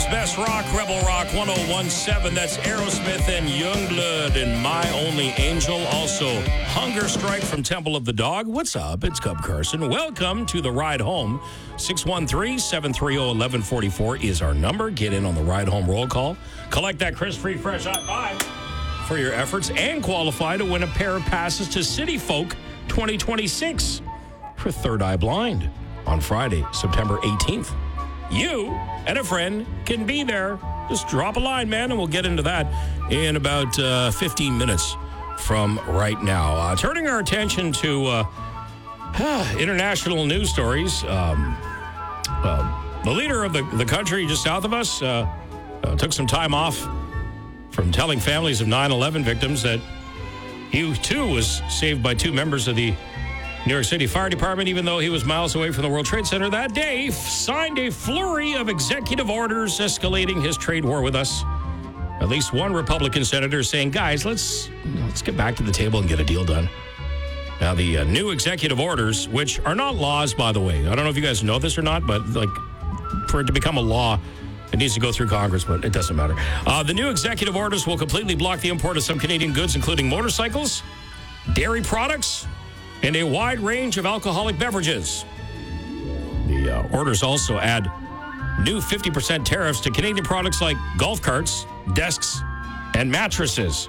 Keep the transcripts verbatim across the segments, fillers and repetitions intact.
Toronto's best rock, Rebel Rock one oh one point seven. That's Aerosmith and Youngblood and My Only Angel. Also, Hunger Strike from Temple of the Dog. What's up? It's Cub Carson. Welcome to the ride home. six one three, seven three zero, one one four four is our number. Get in on the ride home roll call. Collect that Chris Free Fresh Hot Five for your efforts and qualify to win a pair of passes to City Folk twenty twenty-six for Third Eye Blind on Friday, September eighteenth. You and a friend can be there. Just drop a line, man, and we'll get into that in about uh, fifteen minutes from right now. Uh, turning our attention to uh, international news stories. Um, uh, the leader of the, the country just south of us uh, uh, took some time off from telling families of nine eleven victims that he, too, was saved by two members of the New York City Fire Department, even though he was miles away from the World Trade Center that day, signed a flurry of executive orders escalating his trade war with us. At least one Republican senator saying, guys, let's let's get back to the table and get a deal done. Now, the uh, new executive orders, which are not laws, by the way. I don't know if you guys know this or not, but like for it to become a law, it needs to go through Congress, but it doesn't matter. Uh, the new executive orders will completely block the import of some Canadian goods, including motorcycles, dairy products, and a wide range of alcoholic beverages. The uh, orders also add new fifty percent tariffs to Canadian products like golf carts, desks, and mattresses.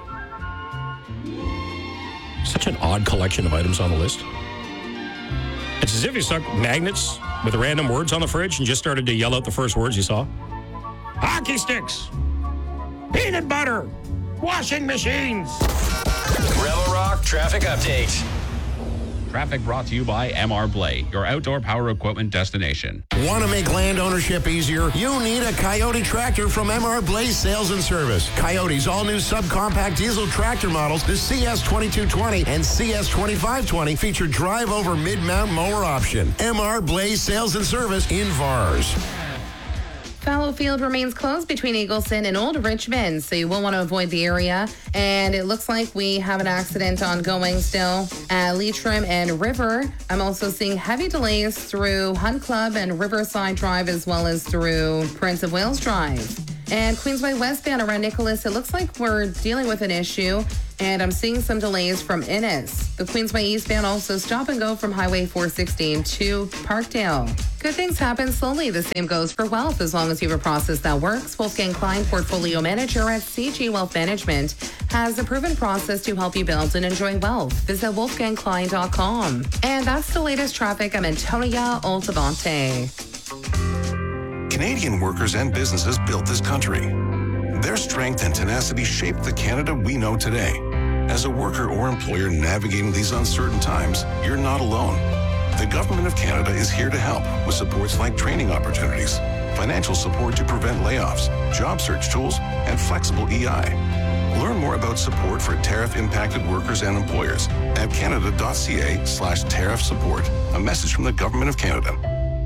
Such an odd collection of items on the list. It's as if you stuck magnets with random words on the fridge and just started to yell out the first words you saw. Hockey sticks, peanut butter, washing machines. Rebel Rock Traffic Update. Traffic brought to you by M R Blay, your outdoor power equipment destination. Want to make land ownership easier? You need a Coyote tractor from M R Blay Sales and Service. Coyote's all-new subcompact diesel tractor models, the C S twenty-two twenty and C S twenty-five twenty, feature drive-over mid-mount mower option. M R Blay Sales and Service in Vars. Fallowfield remains closed between Eagleson and Old Richmond, so you will want to avoid the area. And it looks like we have an accident ongoing still at Leitrim and River. I'm also seeing heavy delays through Hunt Club and Riverside Drive, as well as through Prince of Wales Drive. And Queensway westbound around Nicholas, it looks like we're dealing with an issue, and I'm seeing some delays from Innis. The Queensway eastbound also stop and go from Highway four sixteen to Parkdale. Good things happen slowly. The same goes for wealth, as long as you have a process that works. Wolfgang Klein, portfolio manager at C G Wealth Management, has a proven process to help you build and enjoy wealth. Visit wolfgang klein dot com. And that's the latest traffic. I'm Antonia Oltabante. Canadian workers and businesses built this country. Their strength and tenacity shaped the Canada we know today. As a worker or employer navigating these uncertain times, you're not alone. The Government of Canada is here to help with supports like training opportunities, financial support to prevent layoffs, job search tools, and flexible E I. Learn more about support for tariff-impacted workers and employers at canada.ca slash tariff support. A message from the Government of Canada.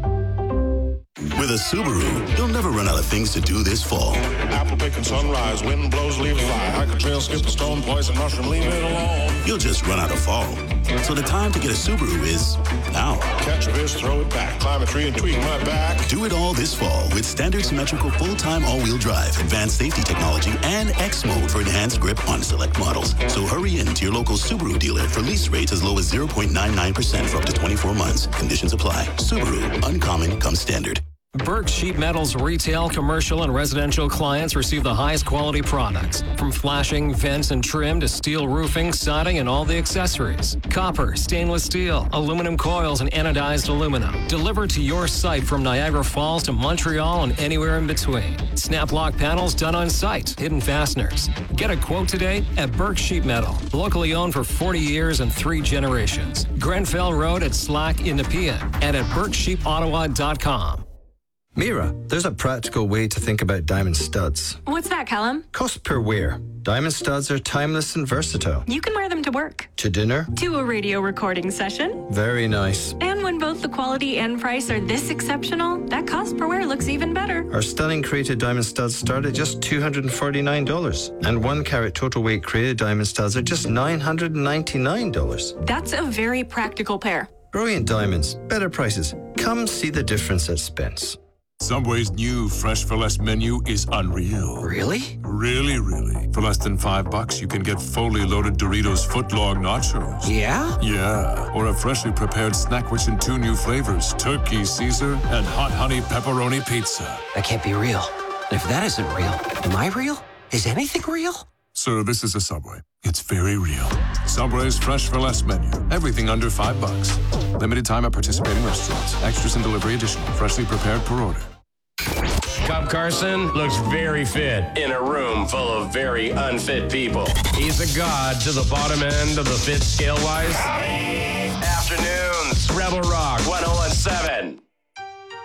With a Subaru, you'll never run out of things to do this fall. Apple picking sunrise, wind blows, leaves fly. Hike a trail, skip a stone, poison mushroom, leave it alone. You'll just run out of fall. So the time to get a Subaru is now. Catch a fish, throw it back, climb a tree and tweak my back. Do it all this fall with standard symmetrical full-time all-wheel drive, advanced safety technology, and X mode for enhanced grip on select models. So hurry in to your local Subaru dealer for lease rates as low as zero point nine nine percent for up to twenty-four months. Conditions apply. Subaru, uncommon comes standard. Burke Sheet Metal's retail, commercial, and residential clients receive the highest quality products. From flashing, vents, and trim to steel roofing, siding, and all the accessories. Copper, stainless steel, aluminum coils, and anodized aluminum. Delivered to your site from Niagara Falls to Montreal and anywhere in between. Snap lock panels done on site. Hidden fasteners. Get a quote today at Burke Sheet Metal. Locally owned for forty years and three generations. Grenfell Road at Slack in Nepean and at burke sheep ottawa dot com. Mira, there's a practical way to think about diamond studs. What's that, Callum? Cost per wear. Diamond studs are timeless and versatile. You can wear them to work. To dinner. To a radio recording session. Very nice. And when both the quality and price are this exceptional, that cost per wear looks even better. Our stunning created diamond studs start at just two hundred forty-nine dollars. And one carat total weight created diamond studs are just nine hundred ninety-nine dollars. That's a very practical pair. Brilliant diamonds, better prices. Come see the difference at Spence. Subway's new Fresh for Less menu is unreal. Really? Really, really. For less than five bucks, you can get fully loaded Doritos footlong nachos. Yeah? Yeah. Or a freshly prepared snack which in two new flavors, turkey Caesar and hot honey pepperoni pizza. That can't be real. If that isn't real, am I real? Is anything real? Sir, this is a Subway. It's very real. Subway's Fresh for Less menu. Everything under five bucks. Limited time at participating restaurants. Extras and delivery additional. Freshly prepared per order. Cub Carson looks very fit in a room full of very unfit people. He's a god to the bottom end of the fit scale-wise. Afternoons, Rebel Rock one oh one seven.